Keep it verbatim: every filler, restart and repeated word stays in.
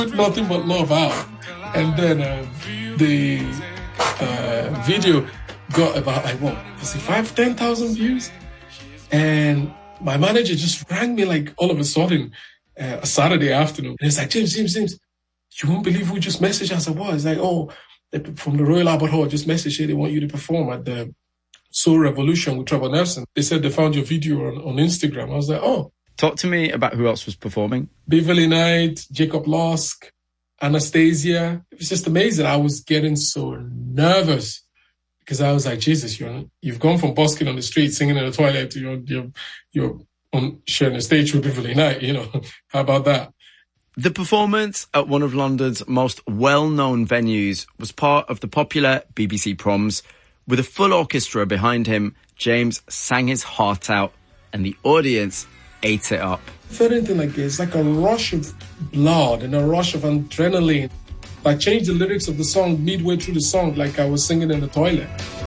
Nothing But Love out. And then uh, the uh, video got about, like, what, was it five, ten thousand views? And my manager just rang me, like, all of a sudden, uh, a Saturday afternoon. And it's like, James, James, James, you won't believe who just messaged us. I was. It's like, oh, from the Royal Albert Hall, just messaged you. They want you to perform at the Soul Revolution with Trevor Nelson. They said they found your video on, on Instagram. I was like, oh. Talk to me about who else was performing. Beverly Knight, Jacob Lusk, Anastasia. It was just amazing. I was getting so nervous because I was like, Jesus, you're, you've gone from busking on the street, singing in the toilet to you're, you're, you're on sharing a stage with Beverly Knight, you know. How about that? The performance at one of London's most well-known venues was part of the popular B B C Proms. With a full orchestra behind him, James sang his heart out and the audience ate it up. I felt anything like this, like a rush of blood and a rush of adrenaline. I changed the lyrics of the song midway through the song, like I was singing in the toilet.